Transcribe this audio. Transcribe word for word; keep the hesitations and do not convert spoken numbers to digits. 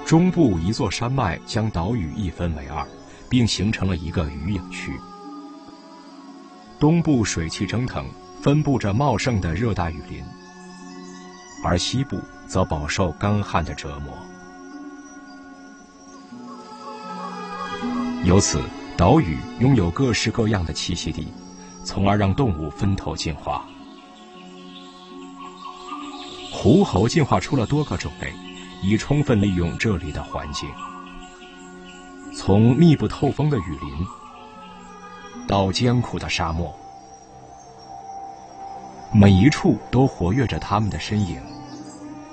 中部一座山脉将岛屿一分为二，并形成了一个雨影区。东部水汽蒸腾，分布着茂盛的热带雨林，而西部则饱受干旱的折磨。由此，岛屿拥有各式各样的栖息地，从而让动物分头进化。狐猴进化出了多个种类，以充分利用这里的环境。从密不透风的雨林到艰苦的沙漠，每一处都活跃着它们的身影。